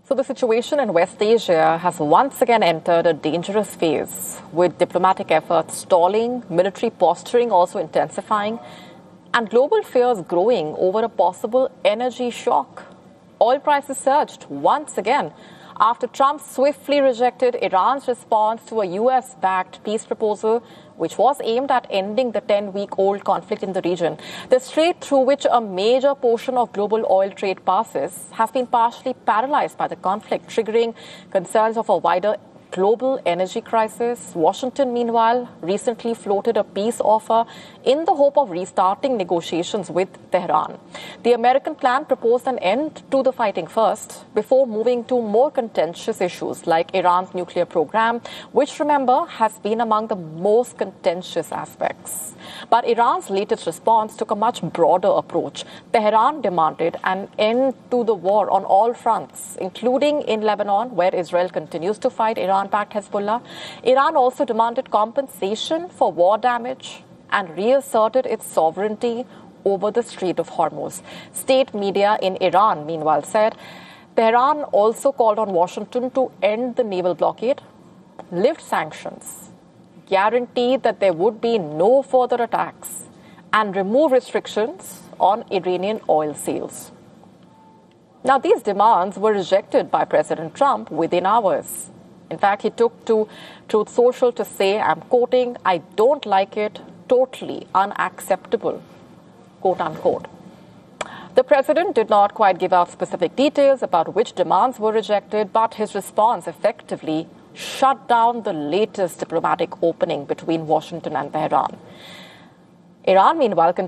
So the situation in West Asia has once again entered a dangerous phase, with diplomatic efforts stalling, military posturing also intensifying, and global fears growing over a possible energy shock. Oil prices surged once again after Trump swiftly rejected Iran's response to a US-backed peace proposal, which was aimed at ending the 10-week-old conflict in the region. The strait through which a major portion of global oil trade passes has been partially paralyzed by the conflict, triggering concerns of a wider global energy crisis. Washington, meanwhile, recently floated a peace offer in the hope of restarting negotiations with Tehran. The American plan proposed an end to the fighting first, before moving to more contentious issues like Iran's nuclear program, which, remember, has been among the most contentious aspects. But Iran's latest response took a much broader approach. Tehran demanded an end to the war on all fronts, including in Lebanon, where Israel continues to fight Iran-backed Hezbollah. Iran also demanded compensation for war damage and reasserted its sovereignty over the Strait of Hormuz. State media in Iran, meanwhile, said Tehran also called on Washington to end the naval blockade, lift sanctions, guarantee that there would be no further attacks, and remove restrictions on Iranian oil sales. Now, these demands were rejected by President Trump within hours. In fact, he took to Truth Social to say, I'm quoting, "I don't like it, totally unacceptable," quote unquote. The president did not quite give out specific details about which demands were rejected, but his response effectively shut down the latest diplomatic opening between Washington and Tehran. Iran, meanwhile,